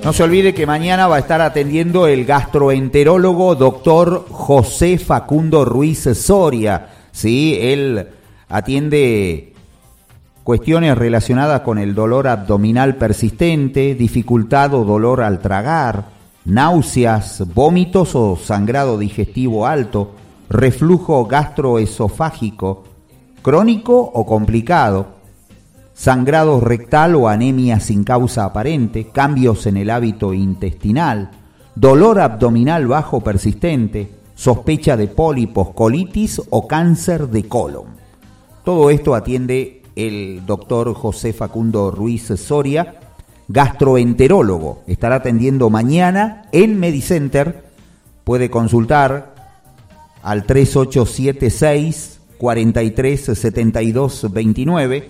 No se olvide que mañana va a estar atendiendo el gastroenterólogo doctor José Facundo Ruiz Soria. Sí, él atiende cuestiones relacionadas con el dolor abdominal persistente, dificultad o dolor al tragar, náuseas, vómitos o sangrado digestivo alto, reflujo gastroesofágico, crónico o complicado, sangrado rectal o anemia sin causa aparente, cambios en el hábito intestinal, dolor abdominal bajo persistente, sospecha de pólipos, colitis o cáncer de colon. Todo esto atiende el doctor José Facundo Ruiz Soria, gastroenterólogo. Estará atendiendo mañana en Medicenter. Puede consultar al 3876 437229,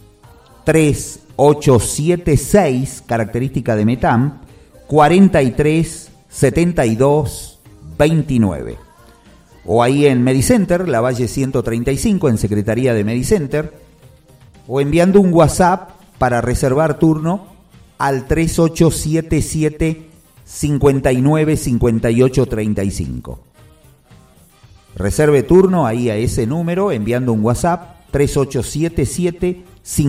3876, característica de Metam, 437229. O ahí en Medicenter, La Valle 135, en Secretaría de Medicenter, o enviando un WhatsApp para reservar turno al 3877 595835. Reserve turno ahí a ese número enviando un WhatsApp 3877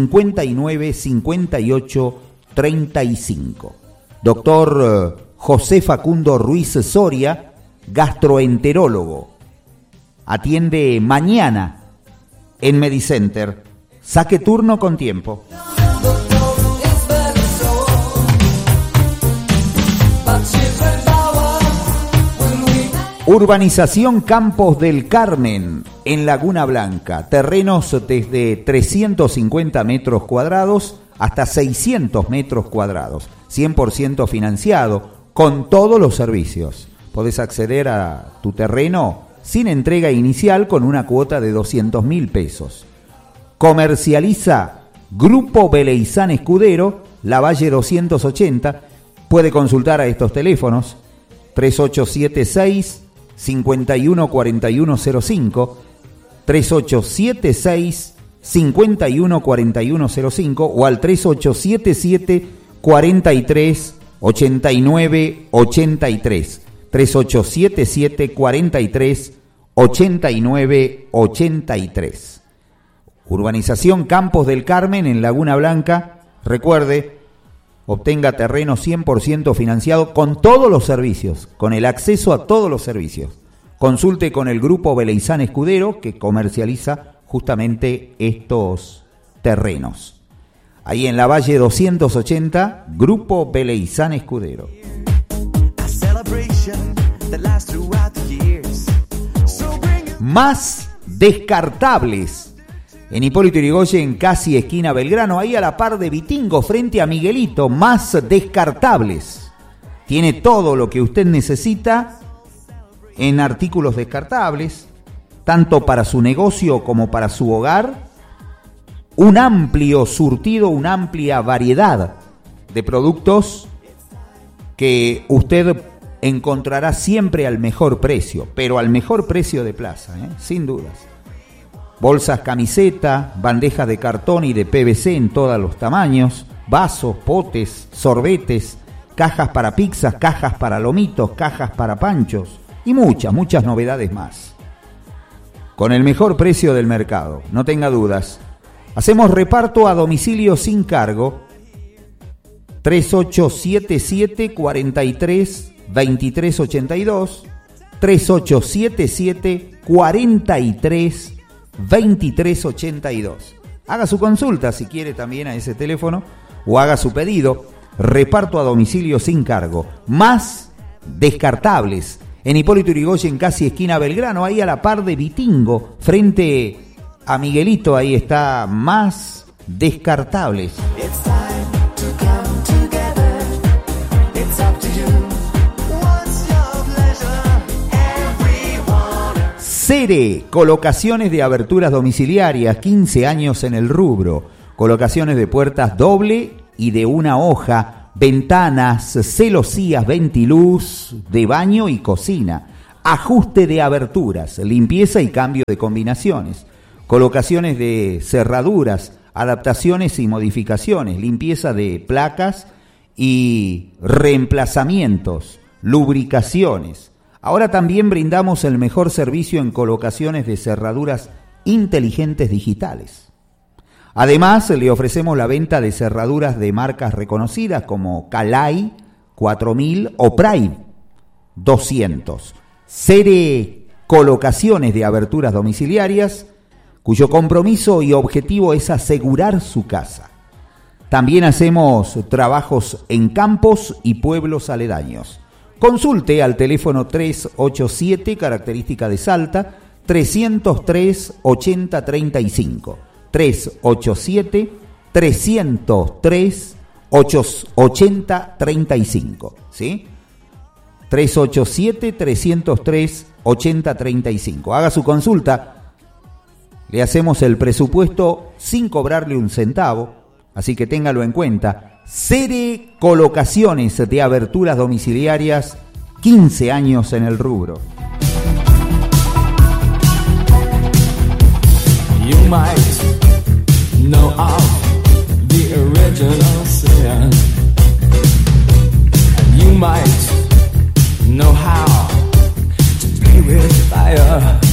595835. Doctor José Facundo Ruiz Soria, gastroenterólogo. Atiende mañana en Medicenter. Saque turno con tiempo. Urbanización Campos del Carmen, en Laguna Blanca. Terrenos desde 350 metros cuadrados hasta 600 metros cuadrados. 100% financiado, con todos los servicios. Podés acceder a tu terreno sin entrega inicial con una cuota de 200.000 pesos. Comercializa Grupo Beleizán Escudero, La Valle 280. Puede consultar a estos teléfonos 3876 514105, 3876 514105 o al 3877 43 89 83, 3877 43 89 83. Urbanización Campos del Carmen en Laguna Blanca. Recuerde, obtenga terreno 100% financiado con todos los servicios, con el acceso a todos los servicios. Consulte con el Grupo Beleizán Escudero, que comercializa justamente estos terrenos. Ahí en La Valle 280, Grupo Beleizán Escudero. Más descartables. En Hipólito Yrigoyen, casi esquina Belgrano, ahí a la par de Vitingo, frente a Miguelito. Más descartables. Tiene todo lo que usted necesita en artículos descartables, tanto para su negocio como para su hogar. Un amplio surtido, una amplia variedad de productos que usted encontrará siempre al mejor precio, pero al mejor precio de plaza, sin dudas. Bolsas camiseta, bandejas de cartón y de PVC en todos los tamaños, vasos, potes, sorbetes, cajas para pizzas, cajas para lomitos, cajas para panchos y muchas novedades más. Con el mejor precio del mercado, no tenga dudas. Hacemos reparto a domicilio sin cargo. 3877 43 23 82, 3877 43 23 82. Haga su consulta si quiere también a ese teléfono o haga su pedido. Reparto a domicilio sin cargo. Más descartables. En Hipólito Yrigoyen, casi esquina Belgrano, ahí a la par de Vitingo, frente a Miguelito, ahí está Más descartables. Cere, colocaciones de aberturas domiciliarias, 15 años en el rubro, colocaciones de puertas doble y de una hoja, ventanas, celosías, ventiluz, de baño y cocina, ajuste de aberturas, limpieza y cambio de combinaciones, colocaciones de cerraduras, adaptaciones y modificaciones, limpieza de placas y reemplazamientos, lubricaciones. Ahora también brindamos el mejor servicio en colocaciones de cerraduras inteligentes digitales. Además, le ofrecemos la venta de cerraduras de marcas reconocidas como Calai 4000 o Pride 200. Cere Colocaciones de aberturas domiciliarias, cuyo compromiso y objetivo es asegurar su casa. También hacemos trabajos en campos y pueblos aledaños. Consulte al teléfono 387, característica de Salta, 303 8035. 387 303 8035. ¿Sí? 387 303 8035. Haga su consulta. Le hacemos el presupuesto sin cobrarle un centavo, así que téngalo en cuenta. Cere Colocaciones de aberturas domiciliarias, 15 años en el rubro. You might know of the original sin. And you might know how to play with fire.